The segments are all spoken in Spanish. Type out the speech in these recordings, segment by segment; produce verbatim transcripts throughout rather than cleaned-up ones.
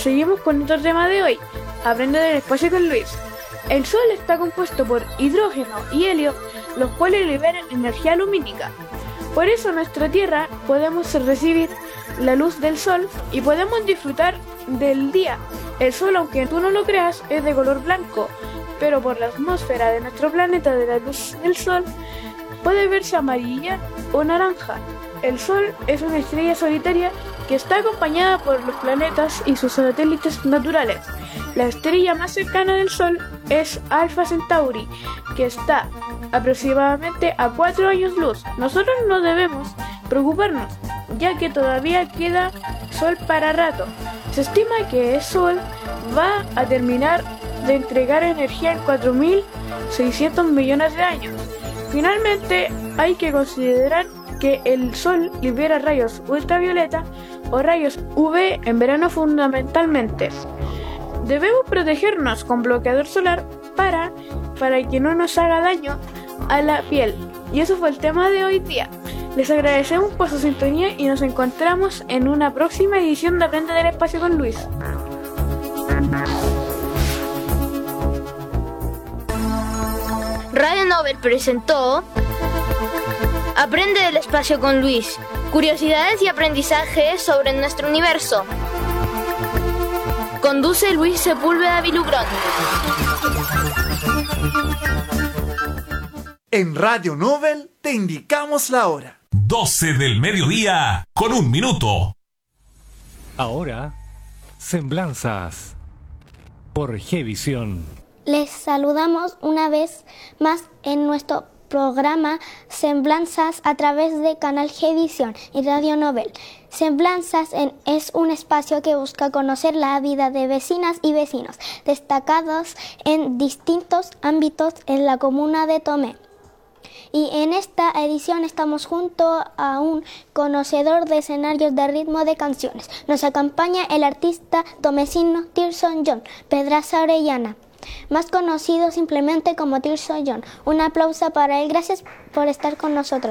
seguimos con otro tema de hoy. Aprende del espacio con Luis. El Sol está compuesto por hidrógeno y helio, los cuales liberan energía lumínica. Por eso en nuestra Tierra podemos recibir la luz del Sol y podemos disfrutar del día. El Sol, aunque tú no lo creas, es de color blanco, pero por la atmósfera de nuestro planeta de la luz del Sol puede verse amarilla o naranja. El Sol es una estrella solitaria que está acompañada por los planetas y sus satélites naturales. La estrella más cercana del Sol es Alpha Centauri, que está aproximadamente a cuatro años luz. Nosotros no debemos preocuparnos, ya que todavía queda Sol para rato. Se estima que el Sol va a terminar de entregar energía en cuatro mil seiscientos millones de años. Finalmente, hay que considerar que el Sol libera rayos ultravioleta o rayos U V en verano fundamentalmente. Debemos protegernos con bloqueador solar para, para que no nos haga daño a la piel. Y eso fue el tema de hoy día. Les agradecemos por su sintonía y nos encontramos en una próxima edición de Aprende del Espacio con Luis. Radio Nobel presentó Aprende del Espacio con Luis. Curiosidades y aprendizajes sobre nuestro universo. Conduce Luis Sepúlveda Vilugrón. En Radio Nobel te indicamos la hora. doce del mediodía con un minuto. Ahora, Semblanzas por Gevisión. Les saludamos una vez más en nuestro programa Semblanzas a través de Canal Gevisión y Radio Nobel. Semblanzas en, es un espacio que busca conocer la vida de vecinas y vecinos destacados en distintos ámbitos en la comuna de Tomé. Y en esta edición estamos junto a un conocedor de escenarios de ritmo de canciones. Nos acompaña el artista tomecino Tirson John Pedraza Orellana, más conocido simplemente como Tirson John. Un aplauso para él. Gracias por estar con nosotros.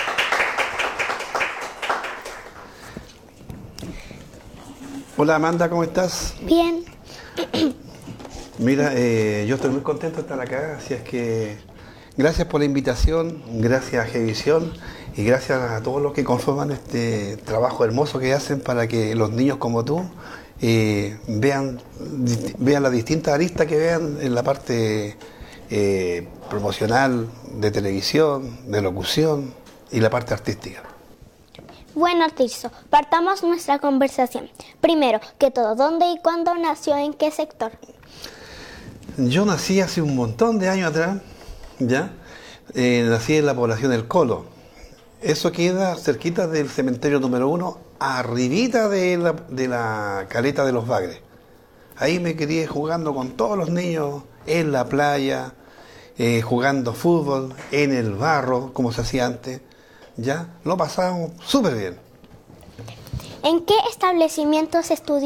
Hola Amanda, ¿cómo estás? Bien. Mira, eh, yo estoy muy contento de estar acá, así es que gracias por la invitación, gracias a Gevisión y gracias a todos los que conforman este trabajo hermoso que hacen para que los niños como tú eh, vean, vean las distintas aristas que vean en la parte eh, promocional, de televisión, de locución y la parte artística. Bueno, Tirso, partamos nuestra conversación. Primero que todo, ¿dónde y cuándo nació? ¿En qué sector? Yo nací hace un montón de años atrás, ¿ya? Eh, nací en la población del Colo. Eso queda cerquita del cementerio número uno, arribita de la, de la caleta de los Bagres. Ahí me crié jugando con todos los niños en la playa, eh, jugando fútbol, en el barro, como se hacía antes. Ya, lo pasábamos súper bien. ¿En qué establecimientos estudió?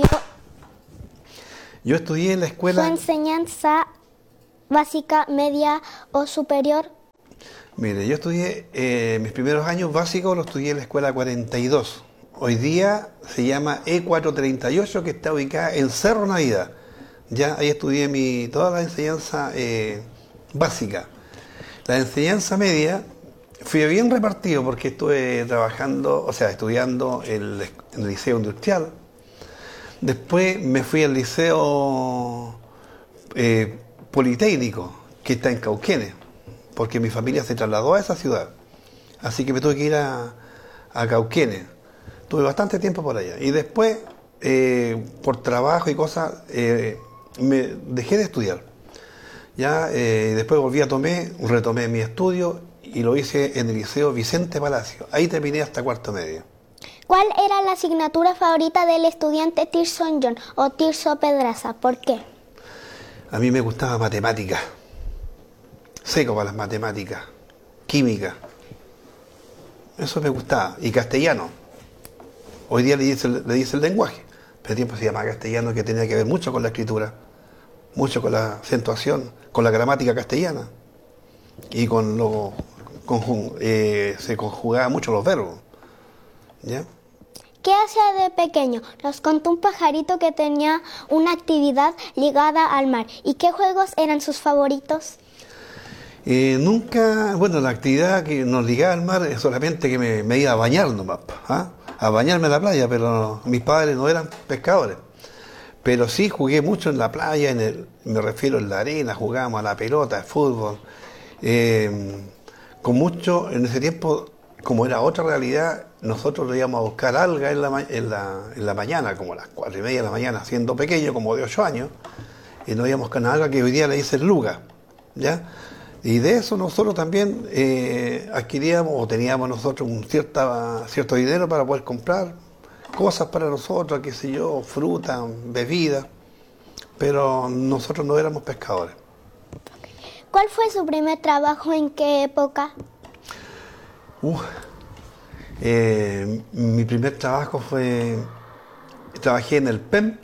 Yo estudié en la escuela... ¿Su enseñanza básica, media o superior? Mire, yo estudié, eh, mis primeros años básicos los estudié en la escuela cuarenta y dos. Hoy día se llama E cuatrocientos treinta y ocho, que está ubicada en Cerro Navidad. Ya, ahí estudié mi, toda la enseñanza eh, básica. La enseñanza media... Fui bien repartido porque estuve trabajando, o sea, estudiando el, en el Liceo Industrial. Después me fui al Liceo eh, Politécnico, que está en Cauquenes, porque mi familia se trasladó a esa ciudad. Así que me tuve que ir a, a Cauquenes. Tuve bastante tiempo por allá. Y después, eh, por trabajo y cosas, eh, me dejé de estudiar. Ya, eh, después volví a Tomé, retomé mi estudio y lo hice en el Liceo Vicente Palacio. Ahí terminé hasta cuarto medio. ¿Cuál era la asignatura favorita del estudiante Tirson John o Tirso Pedraza? ¿Por qué? A mí me gustaba matemática. Seco para las matemáticas. Química. Eso me gustaba. Y castellano. Hoy día le dice, le dice el lenguaje. Pero el tiempo se llamaba castellano, que tenía que ver mucho con la escritura. Mucho con la acentuación, con la gramática castellana. Y con lo... Conjun, eh, se conjugaban mucho los verbos. ¿Ya? ¿Qué hacía de pequeño? Nos contó un pajarito que tenía una actividad ligada al mar. ¿Y qué juegos eran sus favoritos? Eh, nunca, bueno, la actividad que nos ligaba al mar es solamente que me, me iba a bañar nomás, ¿ah? A bañarme en la playa, pero mis padres no eran pescadores. Pero sí jugué mucho en la playa, en el, me refiero en la arena, jugábamos a la pelota, al fútbol. Eh, con mucho, en ese tiempo, como era otra realidad, nosotros lo íbamos a buscar algas en la, en, la, en la mañana, como a las cuatro y media de la mañana, siendo pequeño, como de ocho años, y nos íbamos con alga que hoy día le dicen luga, ¿ya? Y de eso nosotros también eh, adquiríamos o teníamos nosotros un cierta, cierto dinero para poder comprar cosas para nosotros, qué sé yo, fruta, bebida, pero nosotros no éramos pescadores. ¿Cuál fue su primer trabajo? ¿En qué época? Uh, eh, mi primer trabajo fue, trabajé en el P E M,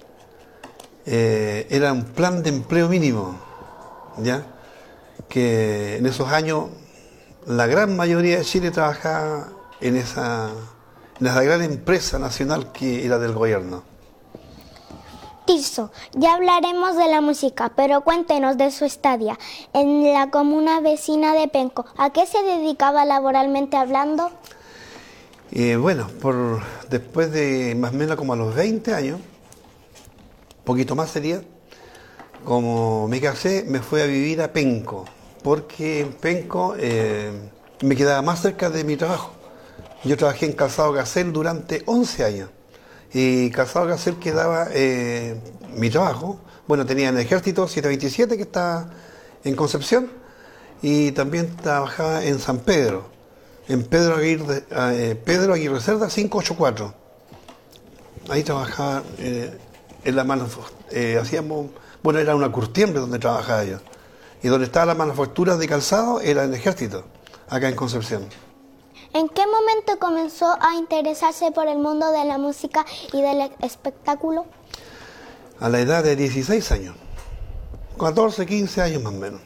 eh, era un plan de empleo mínimo, ¿ya? Que en esos años la gran mayoría de Chile trabajaba en esa, en esa gran empresa nacional que era del gobierno. Tirso, ya hablaremos de la música, pero cuéntenos de su estadía en la comuna vecina de Penco. ¿A qué se dedicaba laboralmente hablando? Eh, bueno, por, después de más o menos como a los veinte años, poquito más sería, como me casé, me fui a vivir a Penco, porque en Penco eh, me quedaba más cerca de mi trabajo. Yo trabajé en Calzado Gacel durante once años. Y Calzado Gacel quedaba eh, mi trabajo. Bueno, tenía en el Ejército setecientos veintisiete, que está en Concepción, y también trabajaba en San Pedro, en Pedro Aguirre, eh, Pedro Aguirre Cerda quinientos ochenta y cuatro. Ahí trabajaba eh, en la manufactura. Eh, hacíamos, bueno, era una curtiembre donde trabajaba yo. Y donde estaba la manufactura de calzado era en el Ejército, acá en Concepción. ¿En qué momento comenzó a interesarse por el mundo de la música y del espectáculo? A la edad de dieciséis años, catorce, quince años más o menos.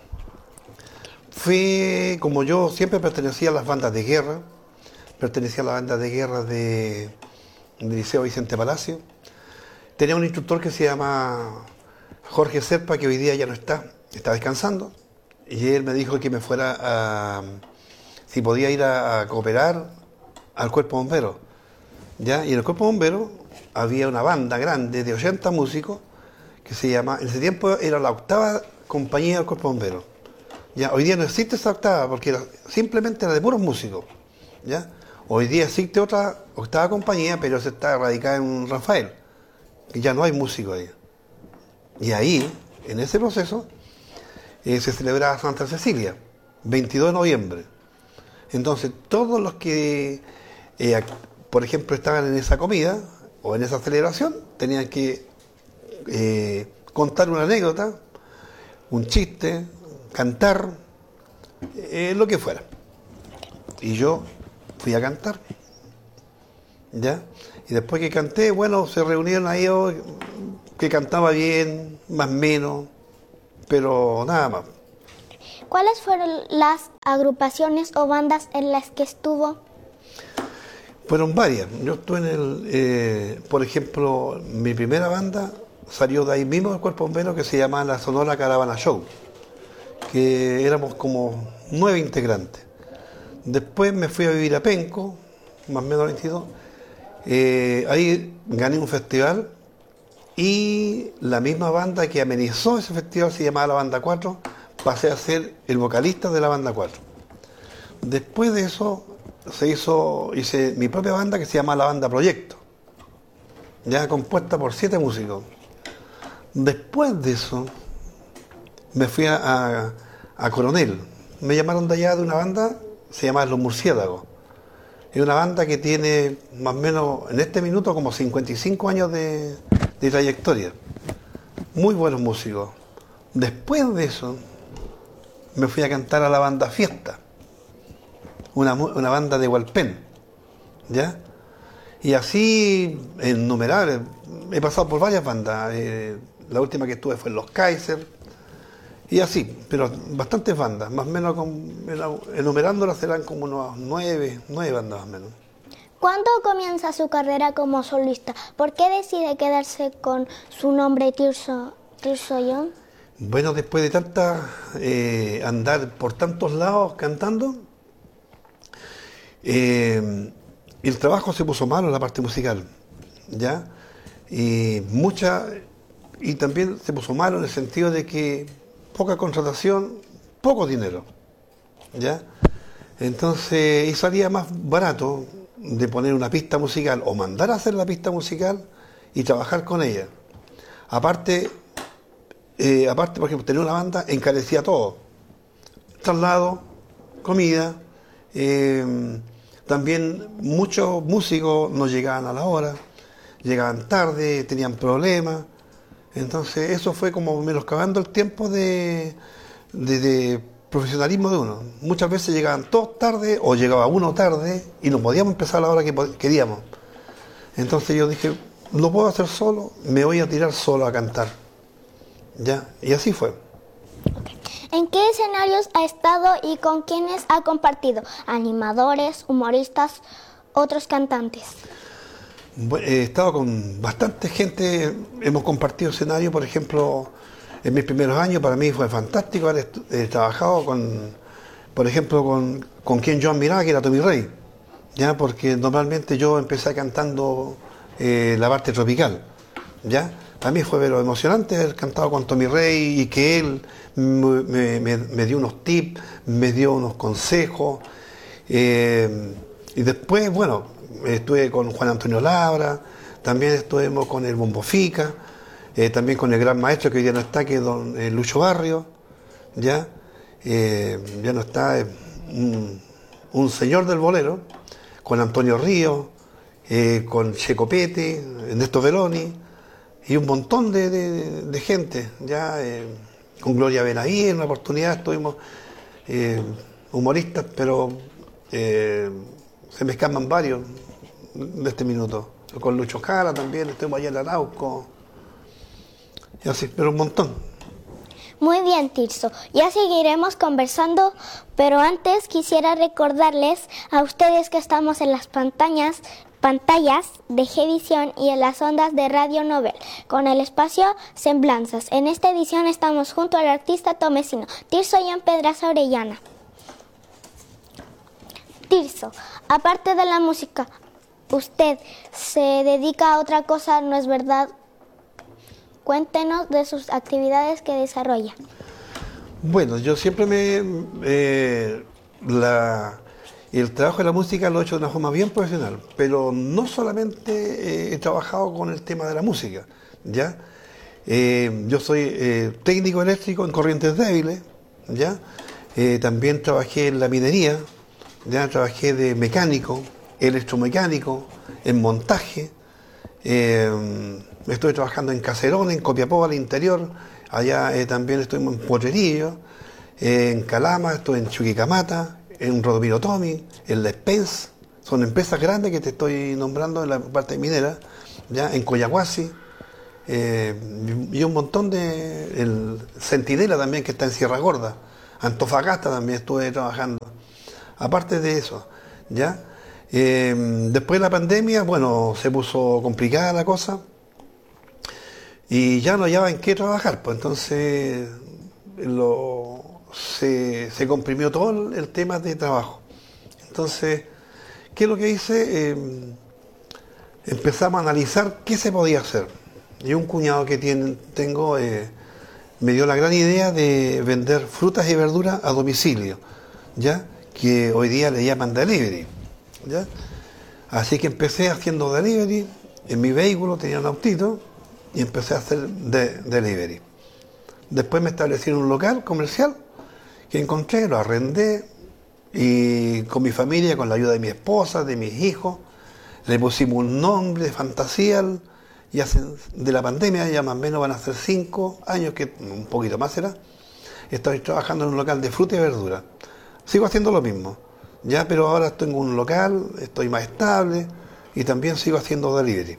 Fui, como yo siempre pertenecía a las bandas de guerra, pertenecía a la banda de guerra de, del Liceo Vicente Palacio. Tenía un instructor que se llama Jorge Serpa, que hoy día ya no está, está descansando, y él me dijo que me fuera a... si podía ir a, a cooperar al Cuerpo Bombero, ¿ya? Y en el Cuerpo Bombero había una banda grande de ochenta músicos que se llama, en ese tiempo era la octava compañía del Cuerpo Bombero, ¿ya? Hoy día no existe esa octava porque era, simplemente era de puros músicos, ¿ya? Hoy día existe otra octava compañía, pero se está radicada en Rafael, y ya no hay músicos ahí. Y ahí, en ese proceso, eh, se celebraba Santa Cecilia, veintidós de noviembre. Entonces, todos los que, eh, por ejemplo, estaban en esa comida o en esa celebración, tenían que eh, contar una anécdota, un chiste, cantar, eh, lo que fuera. Y yo fui a cantar, ¿ya? Y después que canté, bueno, se reunieron ahí oh, que cantaba bien, más o menos, pero nada más. ¿Cuáles fueron las agrupaciones o bandas en las que estuvo? Fueron varias. Yo estuve en el, eh, por ejemplo, mi primera banda salió de ahí mismo del Cuerpo Bombero, que se llamaba la Sonora Caravana Show, que éramos como nueve integrantes. Después me fui a vivir a Penco, más o menos veintidós. Eh, ahí gané un festival y la misma banda que amenizó ese festival se llamaba la Banda cuatro. Pasé a ser el vocalista de la Banda cuatro. Después de eso se hizo, hice mi propia banda que se llama la Banda Proyecto, ya compuesta por siete músicos. Después de eso me fui a, a, a Coronel. Me llamaron de allá de una banda, se llama Los Murciélagos. Es una banda que tiene más o menos en este minuto como cincuenta y cinco años de, de trayectoria. Muy buenos músicos. Después de eso me fui a cantar a la banda Fiesta, una, una banda de Hualpén, ¿ya? Y así, innumerables, he pasado por varias bandas, eh, la última que estuve fue en Los Kaiser, y así, pero bastantes bandas, más o menos, con, enumerándolas serán como unos nueve, nueve bandas más o menos. ¿Cuándo comienza su carrera como solista? ¿Por qué decide quedarse con su nombre Tirso, Tirso John? Bueno, después de tanta eh, andar por tantos lados cantando, eh, el trabajo se puso malo en la parte musical, ¿ya? Y mucha, y también se puso malo en el sentido de que poca contratación, poco dinero, ¿ya? Entonces, y salía más barato de poner una pista musical o mandar a hacer la pista musical y trabajar con ella. Aparte, eh, aparte, por ejemplo, tener una banda encarecía todo. Traslado, comida, eh, también muchos músicos no llegaban a la hora, llegaban tarde, tenían problemas. Entonces eso fue como menoscabando el tiempo de, de, de profesionalismo de uno. Muchas veces llegaban todos tarde o llegaba uno tarde y no podíamos empezar a la hora que queríamos. Entonces yo dije, lo puedo hacer solo, me voy a tirar solo a cantar. ¿Ya? Y así fue. ¿En qué escenarios ha estado y con quiénes ha compartido? ¿Animadores, humoristas, otros cantantes? Bueno, he estado con bastante gente, hemos compartido escenario, por ejemplo, en mis primeros años para mí fue fantástico haber he trabajado con, por ejemplo, con, con quien yo admiraba, que era Tommy Rey, ¿ya? Porque normalmente yo empecé cantando eh, la parte tropical, ¿ya? Para mí fue pero emocionante haber cantado con Tommy Rey y que él me, me, me dio unos tips, me dio unos consejos. Eh, y después, bueno, estuve con Juan Antonio Labra, también estuvimos con el Bombo Fica, eh, también con el gran maestro que hoy día no está, que es don eh, Lucho Barrio, ¿ya? Eh, ya no está, eh, un, un señor del bolero, con Antonio Ríos, eh, con Checo Pete, Néstor Veloni, y un montón de, de, de gente, ya eh, con Gloria Benaví en una oportunidad estuvimos eh, humoristas, pero eh, se me escapan varios de este minuto. Con Lucho Jara también, estuvimos allá en Arauco, y así, pero un montón. Muy bien, Tirso. Ya seguiremos conversando, pero antes quisiera recordarles a ustedes que estamos en las pantallas pantallas de Gvisión y en las ondas de Radio Novel, con el espacio Semblanzas. En esta edición estamos junto al artista tomecino Tirso John Pedraza Orellana. Tirso, aparte de la música, usted se dedica a otra cosa, ¿no es verdad? Cuéntenos de sus actividades que desarrolla. Bueno, yo siempre me... Eh, la... El trabajo de la música lo he hecho de una forma bien profesional, pero no solamente eh, he trabajado con el tema de la música, ¿ya? Eh, yo soy eh, técnico eléctrico en corrientes débiles, ¿ya? Eh, también trabajé en la minería, ya trabajé de mecánico, electromecánico, en montaje, eh, estoy trabajando en Caserones, en Copiapó al interior, allá eh, también estoy en Potrerillo, eh, en Calama, estoy en Chuquicamata, en Rodomiro Tomi, en La Spence, son empresas grandes que te estoy nombrando en la parte minera, ya en Coyahuasi, eh, y un montón de... el Centinela también, que está en Sierra Gorda, Antofagasta también estuve trabajando. Aparte de eso, ya, eh, después de la pandemia, bueno, se puso complicada la cosa, y ya no hallaba en qué trabajar, pues entonces lo... Se, se comprimió todo el, el tema de trabajo. Entonces, ¿qué es lo que hice? Eh, empezamos a analizar qué se podía hacer. Y un cuñado que tiene, tengo eh, me dio la gran idea de vender frutas y verduras a domicilio, ¿ya? Que hoy día le llaman delivery, ¿ya? Así que empecé haciendo delivery, en mi vehículo tenía un autito y empecé a hacer de, delivery. Después me establecí en un local comercial que encontré, lo arrendé y con mi familia, con la ayuda de mi esposa, de mis hijos, le pusimos un nombre de fantasía y hace, de la pandemia ya más o menos van a ser cinco años, que un poquito más será, estoy trabajando en un local de fruta y verdura. Sigo haciendo lo mismo, ya, pero ahora estoy en un local, estoy más estable y también sigo haciendo delivery.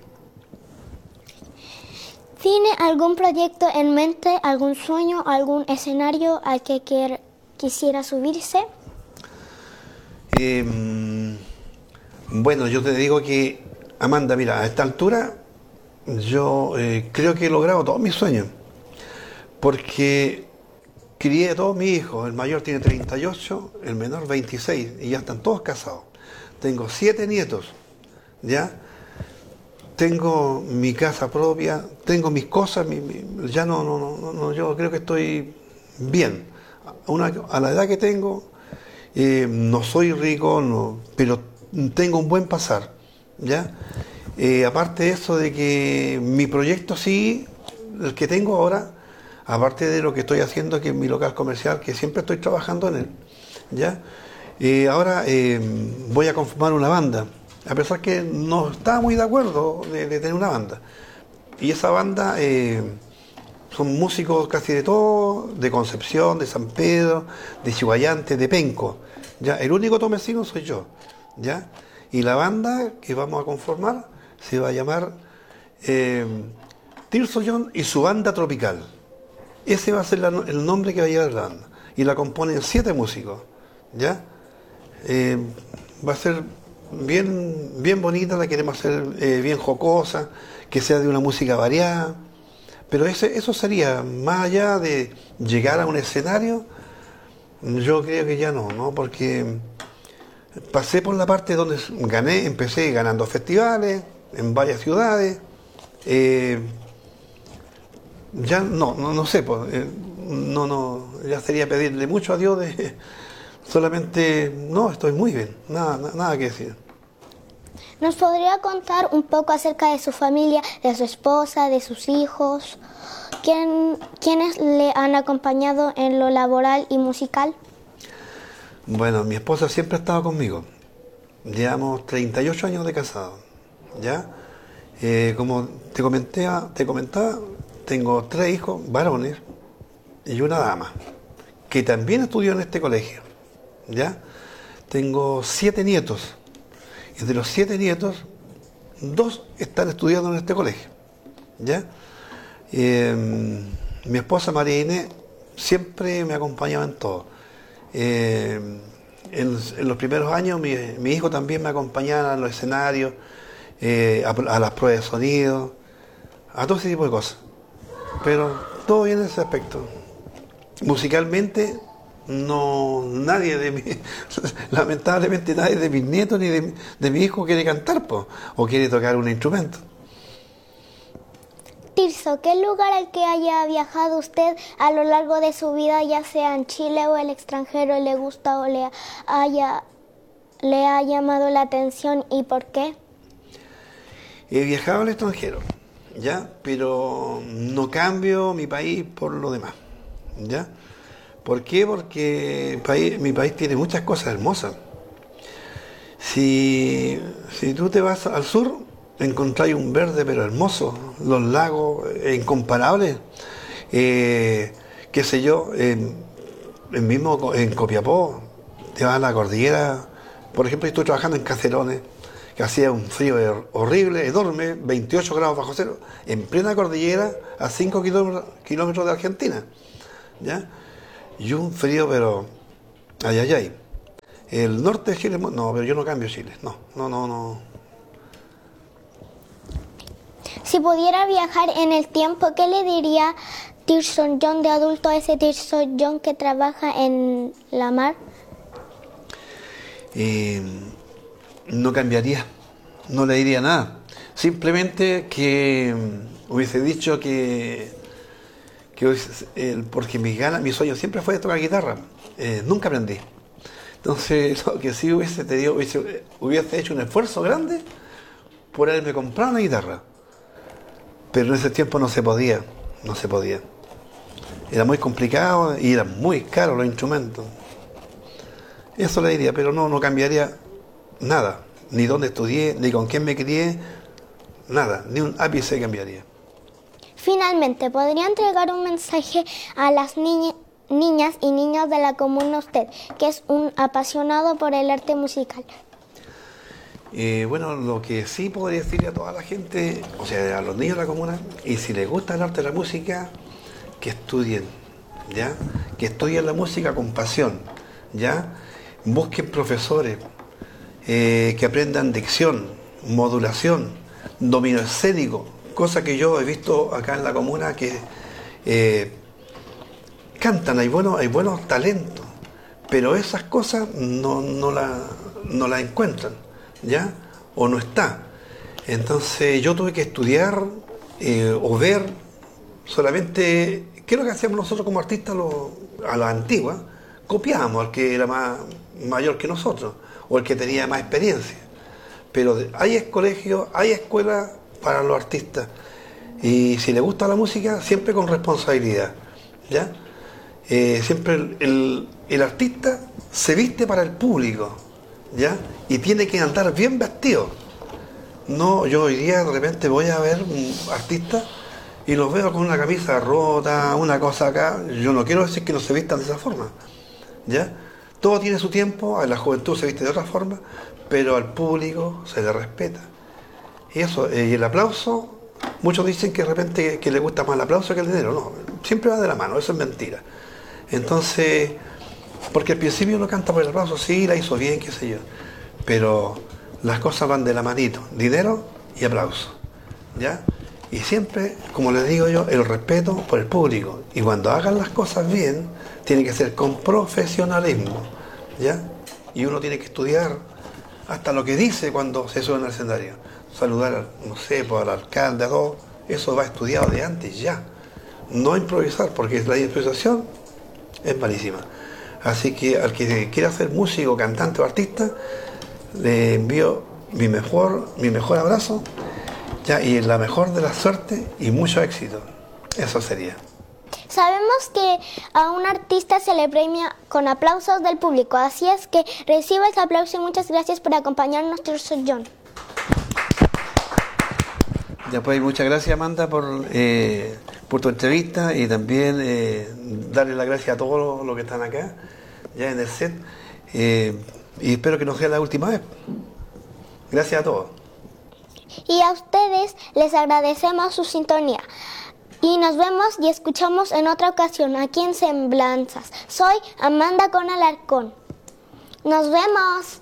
¿Tiene algún proyecto en mente, algún sueño, algún escenario al que quiera quisiera subirse? Eh, Bueno, yo te digo que, Amanda, mira, a esta altura yo eh, creo que he logrado todos mis sueños, porque crié a todos mis hijos. El mayor tiene treinta y ocho, el menor veintiséis, y ya están todos casados. Tengo siete nietos, ¿ya? Tengo mi casa propia, tengo mis cosas, mi, mi, ya no, no, no, no, yo creo que estoy bien. A, una, a la edad que tengo, eh, no soy rico, no, pero tengo un buen pasar, ¿ya? Eh, aparte de eso, de que mi proyecto sí, el que tengo ahora, aparte de lo que estoy haciendo aquí en mi local comercial, que siempre estoy trabajando en él, ¿ya? Eh, ahora eh, voy a conformar una banda, a pesar que no estaba muy de acuerdo de, de tener una banda. Y esa banda eh, son músicos casi de todo, de Concepción, de San Pedro, de Chihuayante, de Penco, ¿ya? El único tomecino soy yo, ¿ya? Y la banda que vamos a conformar se va a llamar eh, Tirso John y su banda tropical. Ese va a ser la, el nombre que va a llevar la banda. Y la componen siete músicos, ¿ya? Eh, va a ser bien, bien bonita, la queremos hacer eh, bien jocosa, que sea de una música variada. Pero ese, eso sería, más allá de llegar a un escenario, yo creo que ya no, ¿no? Porque pasé por la parte donde gané, empecé ganando festivales en varias ciudades. Eh, ya no, no, no sé, pues, eh, no, no, ya sería pedirle mucho a Dios de solamente, no, estoy muy bien, nada, nada, nada que decir. ¿Nos podría contar un poco acerca de su familia, de su esposa, de sus hijos? ¿Quién, ¿Quiénes le han acompañado en lo laboral y musical? Bueno, mi esposa siempre ha estado conmigo. Llevamos treinta y ocho años de casado, ¿ya? Eh, como te comenté, te comentaba, tengo tres hijos varones y una dama, que también estudió en este colegio, ¿ya? Tengo siete nietos, y de los siete nietos, dos están estudiando en este colegio, ¿ya? Eh, mi esposa María Inés siempre me acompañaba en todo. Eh, en, en los primeros años mi, mi hijo también me acompañaba en los escenarios, eh, a, a las pruebas de sonido, a todo ese tipo de cosas. Pero todo bien en ese aspecto. Musicalmente, no, nadie de mi, lamentablemente nadie de mis nietos ni de, de mi hijo quiere cantar, po, o quiere tocar un instrumento. Tirso, ¿qué lugar al que haya viajado usted a lo largo de su vida, ya sea en Chile o el extranjero, le gusta o le haya, le ha llamado la atención y por qué? He viajado al extranjero, ¿ya? Pero no cambio mi país por lo demás, ¿ya? ¿Por qué? Porque el país, mi país tiene muchas cosas hermosas. Si, si tú te vas al sur, encontráis un verde pero hermoso, los lagos eh, incomparables, eh, qué sé yo, en, en mismo en Copiapó, te vas a la cordillera, por ejemplo, estoy trabajando en Caserones, que hacía un frío horrible, enorme, veintiocho grados bajo cero, en plena cordillera, a cinco kilómetros de Argentina, ¿ya? Y un frío, pero ay, ay, ay. El norte de Chile, no, pero yo no cambio Chile, no, no, no, no. Si pudiera viajar en el tiempo, ¿qué le diría Tirso John de adulto a ese Tirso John que trabaja en la mar? Eh, no cambiaría, no le diría nada. Simplemente que hubiese dicho que, que eh, porque mis ganas, mi sueño siempre fue tocar guitarra, eh, nunca aprendí. Entonces, lo que sí hubiese, te digo, hubiese, hubiese hecho un esfuerzo grande por haberme comprado una guitarra. Pero en ese tiempo no se podía, no se podía. Era muy complicado y eran muy caros los instrumentos. Eso le diría, pero no, no cambiaría nada. Ni dónde estudié, ni con quién me crié, nada, ni un ápice cambiaría. Finalmente, ¿podría entregar un mensaje a las niñas, niñas y niños de la comuna usted, que es un apasionado por el arte musical? Eh, bueno, lo que sí podría decirle a toda la gente, o sea, a los niños de la comuna, y si les gusta el arte de la música, que estudien, ¿ya? Que estudien la música con pasión, ¿ya? Busquen profesores, eh, que aprendan dicción, modulación, dominio escénico, cosa que yo he visto acá en la comuna que eh, cantan, hay buenos, hay buenos talentos, pero esas cosas no, no las no la encuentran, ¿ya? O no está. Entonces yo tuve que estudiar eh, o ver solamente qué es lo que hacíamos nosotros como artistas lo, a la antigua, copiábamos al que era más mayor que nosotros o el que tenía más experiencia. Pero hay colegios, hay escuelas para los artistas y si les gusta la música, siempre con responsabilidad, ¿ya? Eh, siempre el, el, el artista se viste para el público, ¿ya? Y tiene que andar bien vestido. No, yo hoy día de repente voy a ver un artista y los veo con una camisa rota, una cosa acá. Yo no quiero decir que no se vistan de esa forma, ¿ya? Todo tiene su tiempo, a la juventud se viste de otra forma, pero al público se le respeta. Y eso, eh, y el aplauso, muchos dicen que de repente que, que le gusta más el aplauso que el dinero. No, siempre va de la mano, eso es mentira. Entonces, porque al principio uno canta por el aplauso, sí, la hizo bien, qué sé yo, pero las cosas van de la manito, dinero y aplauso, ¿ya? Y siempre, como les digo yo, el respeto por el público. Y cuando hagan las cosas bien, tiene que ser con profesionalismo, ¿ya? Y uno tiene que estudiar hasta lo que dice cuando se sube en el escenario. Saludar, no sé, por al alcalde, a todo, eso va estudiado de antes ya. No improvisar, porque la improvisación es malísima. Así que al que quiera ser músico, cantante o artista, le envío mi mejor, mi mejor abrazo, ya, y la mejor de la suerte y mucho éxito. Eso sería. Sabemos que a un artista se le premia con aplausos del público, así es que reciba ese aplauso y muchas gracias por acompañarnos, Sir John. Ya pues, muchas gracias, Amanda, por, eh, por tu entrevista y también eh, darle las gracias a todos los, los que están acá, ya en el set, eh, y espero que no sea la última vez. Gracias a todos. Y a ustedes les agradecemos su sintonía. Y nos vemos y escuchamos en otra ocasión aquí en Semblanzas. Soy Amanda con Alarcón. Nos vemos.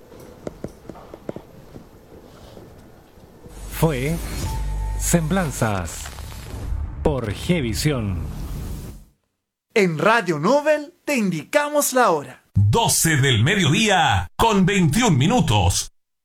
Fue Semblanzas por Gevisión. En Radio Nobel te indicamos la hora. doce del mediodía con veintiún minutos.